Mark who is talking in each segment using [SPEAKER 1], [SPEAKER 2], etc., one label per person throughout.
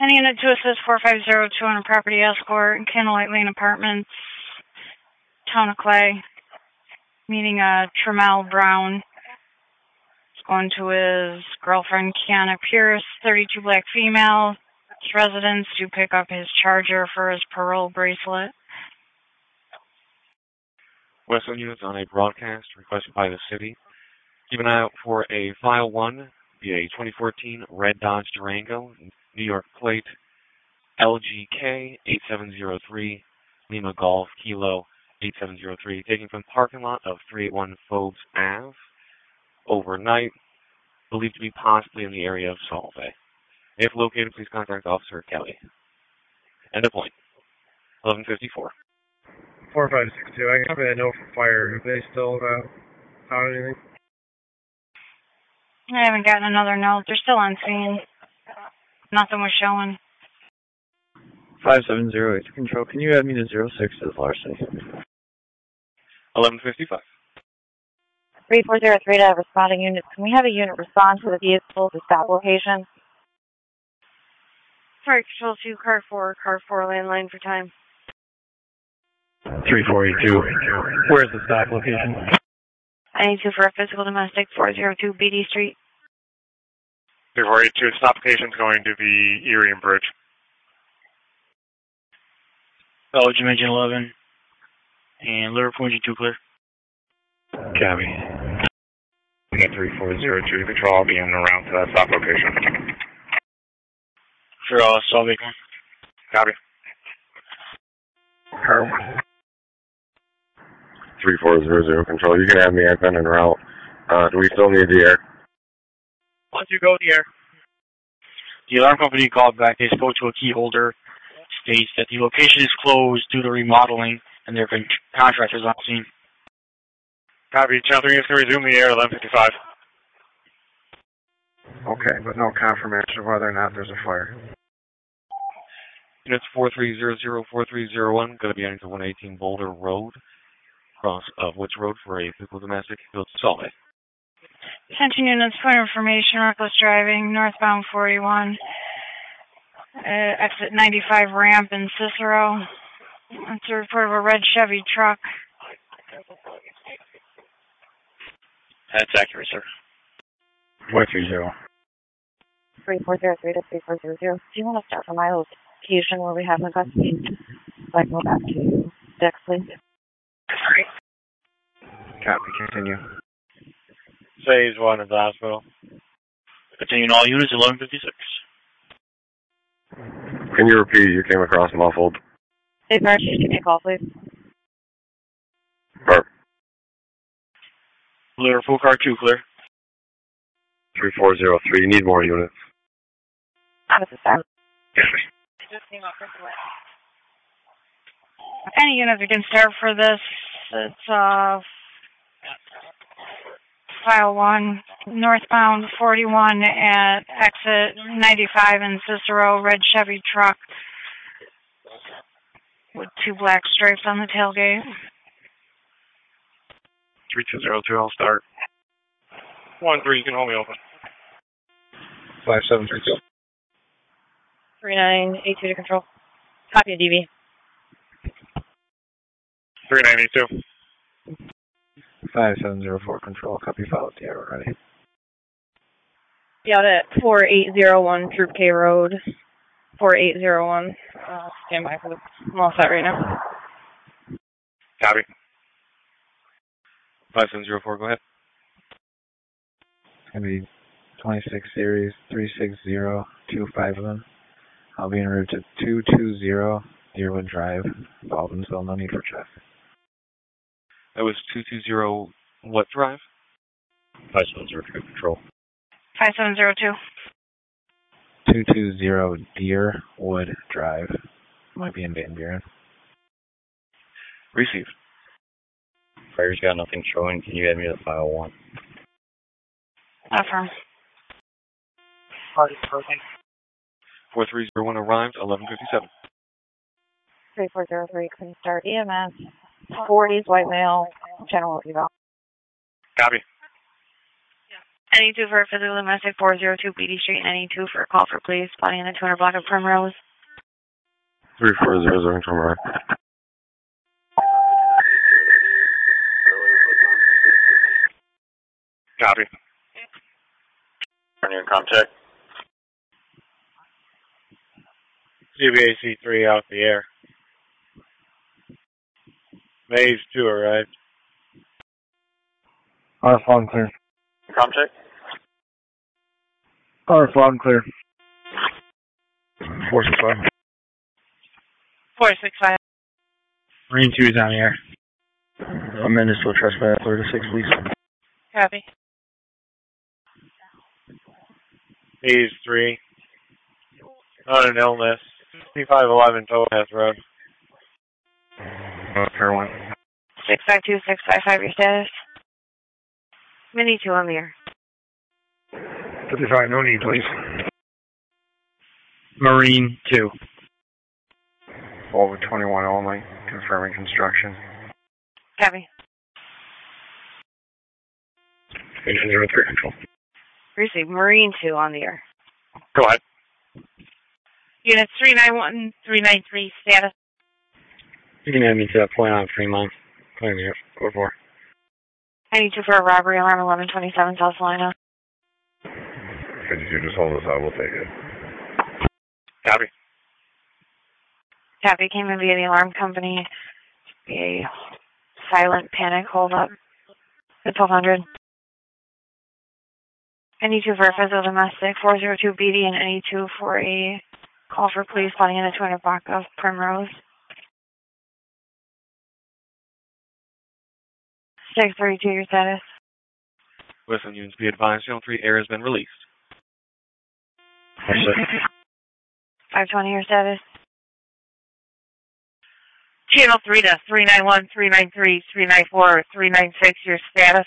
[SPEAKER 1] Any unit to assist 4502 on a property escort in Candlelight Lane Apartments, Town of Clay, meeting Tremel Brown. He's going to his girlfriend, Kiana Pierce, 32 black female. His residence to pick up his charger for his parole bracelet.
[SPEAKER 2] Westland units on a broadcast requested by the city. Keep an eye out for a File 1, be a 2014 red Dodge Durango, New York plate, LGK 8703, Lima Golf Kilo 8703, taken from parking lot of 381 Forbes Ave, overnight, believed to be possibly in the area of Solvay. If located, please contact Officer Kelly. End of point. 1154.
[SPEAKER 3] 4562, I got a note for fire. Have they still found anything?
[SPEAKER 1] I haven't gotten another note. They're still on scene. Nothing was showing.
[SPEAKER 4] 5708 Control, can you add me to 06 to the larceny?
[SPEAKER 2] 1155.
[SPEAKER 5] 3403 to responding units. Can we have a unit respond to the vehicle to stop location?
[SPEAKER 6] Sorry, Control 2, car 4, landline for time.
[SPEAKER 3] 3482, where's the stop location?
[SPEAKER 6] I need to for a physical domestic, 402 BD Street.
[SPEAKER 7] 3482, stop location is going to be Erie and Bridge.
[SPEAKER 8] Belgium Engine 11 and Liverpool Engine 2 clear.
[SPEAKER 3] Copy.
[SPEAKER 7] 3402, Control, I'll be in and around to that stop location.
[SPEAKER 8] For Solvay.
[SPEAKER 7] Copy.
[SPEAKER 3] Car
[SPEAKER 9] 3400 Control, you can have me. I've been en route. Do we still need the air?
[SPEAKER 8] Once you go in the air. The alarm company called back. They spoke to a key holder. States that the location is closed due to remodeling and there have been contractors on scene.
[SPEAKER 7] Copy. Channel 3 is going to resume the air at 1155.
[SPEAKER 3] Okay, but no confirmation of whether or not there's a fire.
[SPEAKER 2] Units 4300, 4301, going to be heading to 118 Boulder Road, cross of Woods Road for a physical domestic, built to Solvay.
[SPEAKER 1] Attention units, point of information, reckless driving, northbound 41, exit 95 ramp in Cicero. It's a report of a red Chevy truck.
[SPEAKER 8] That's accurate, sir.
[SPEAKER 3] 430.
[SPEAKER 5] 3403 to 3400. Do you want to start from my location where we have the custody? So I can go back to Dexley.
[SPEAKER 3] Copy, continue.
[SPEAKER 8] Phase 1 of the hospital. Continuing all units, 1156.
[SPEAKER 9] Can you repeat? You came across muffled.
[SPEAKER 5] Hey, Park, give me a call, please.
[SPEAKER 9] Park.
[SPEAKER 8] Liverpool car 2 clear.
[SPEAKER 9] 3403. You need more units.
[SPEAKER 1] Any units we can start for this, it's File 1, northbound 41 at exit 95 in Cicero, red Chevy truck with 2 black stripes on the tailgate.
[SPEAKER 7] 3202, I'll start. 13, you can hold me open.
[SPEAKER 3] 5732.
[SPEAKER 6] 3982 to Control. Copy of DV.
[SPEAKER 7] 3982.
[SPEAKER 3] 5704 Control, copy file at the air already.
[SPEAKER 6] Be out at 4801 Troop K Road. 4801. Stand by for the... I'm all set right now.
[SPEAKER 7] Copy.
[SPEAKER 2] 5704, go ahead.
[SPEAKER 4] It's going to be 26 Series 36025 I'll be en route to 220 Deerwood Drive, Baldwinsville. No need for traffic.
[SPEAKER 2] That was 220 what drive?
[SPEAKER 9] 5702 Control.
[SPEAKER 1] 5702.
[SPEAKER 4] 220 Deerwood Drive. Might be in Van Buren.
[SPEAKER 2] Received.
[SPEAKER 9] Fire's got nothing showing. Can you add me to File 1?
[SPEAKER 1] Affirm.
[SPEAKER 8] Party broken.
[SPEAKER 2] 4301 arrived, 1157.
[SPEAKER 5] 3403, can start EMS. 40s, white male, general eval.
[SPEAKER 7] Copy.
[SPEAKER 1] Any 2 for a physical domestic 402 BD Street, and any 2 for a call for police spotting in the 200 block of Primrose.
[SPEAKER 9] 3400 control right.
[SPEAKER 7] Copy.
[SPEAKER 10] Are you in contact?
[SPEAKER 3] CBAC 3 out the air. Maze 2 arrived.
[SPEAKER 7] RF loud and clear.
[SPEAKER 10] Contact?
[SPEAKER 7] RF loud and clear. 465.
[SPEAKER 1] 465.
[SPEAKER 8] Marine 2 is on the air.
[SPEAKER 7] Amanda still trespass, 36, please.
[SPEAKER 1] Copy.
[SPEAKER 3] Maze 3. On an illness. 2511 Towpath Road.
[SPEAKER 7] Fair one.
[SPEAKER 1] 652, 655, your status. Mini 2 on the air.
[SPEAKER 7] 55, no need, please.
[SPEAKER 8] Marine 2.
[SPEAKER 7] Over 21 only, confirming construction.
[SPEAKER 1] Copy.
[SPEAKER 7] Station 03, control.
[SPEAKER 1] Receive Marine 2 on the air.
[SPEAKER 7] Go ahead.
[SPEAKER 1] Units 391, 393, status.
[SPEAKER 8] You can add me to that point on Fremont. Clear me up. Go for.
[SPEAKER 1] Any 2 for a robbery, alarm 1127 South Salina.
[SPEAKER 9] 52, just hold us out, we'll take it.
[SPEAKER 7] Copy.
[SPEAKER 1] Copy, came in via the alarm company. A silent panic hold up at 1200. Any 2 for a physical domestic 402 BD, and any 2 for a call for police spotting in the 200 block of Primrose. 632, your status.
[SPEAKER 2] Listen, units be advised, Channel 3 air has been released.
[SPEAKER 1] 520, your status.
[SPEAKER 11] Channel 3 to 391, 393, 394, 396, your status.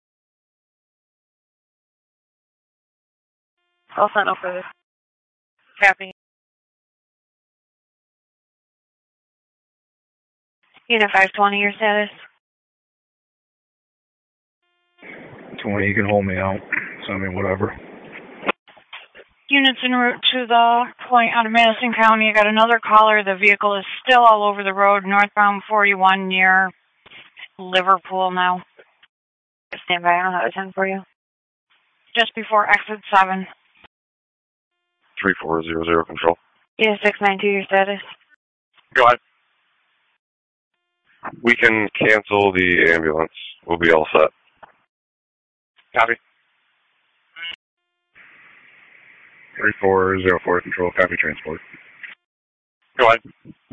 [SPEAKER 1] I'll send no further.
[SPEAKER 11] Copy.
[SPEAKER 1] Unit 520, your status.
[SPEAKER 7] 20, you can hold me out. So, I mean, whatever.
[SPEAKER 1] Units en route to the point out of Madison County. I got another caller. The vehicle is still all over the road, northbound 41 near Liverpool now. Stand by, I don't have a 10 for you. Just before exit 7.
[SPEAKER 9] 3400 control.
[SPEAKER 1] Unit 692, your status.
[SPEAKER 7] Go ahead.
[SPEAKER 9] We can cancel the ambulance. We'll be all set.
[SPEAKER 7] Copy.
[SPEAKER 9] 3404 control, copy transport.
[SPEAKER 7] Go ahead.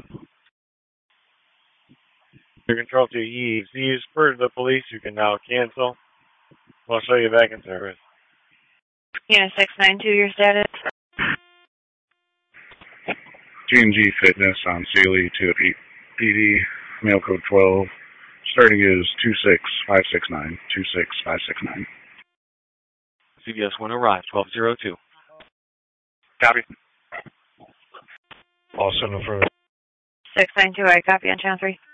[SPEAKER 3] Your control to Eves. Eves, for the police, you can now cancel. We'll show you back in service.
[SPEAKER 1] Unit 692, your status.
[SPEAKER 7] G&G Fitness on Sealy to the PD, mail code 12. Starting is 26569. 26569.
[SPEAKER 2] CBS 1 arrived, 1202.
[SPEAKER 7] Copy.
[SPEAKER 3] Also no further.
[SPEAKER 1] 692, I copy on channel 3.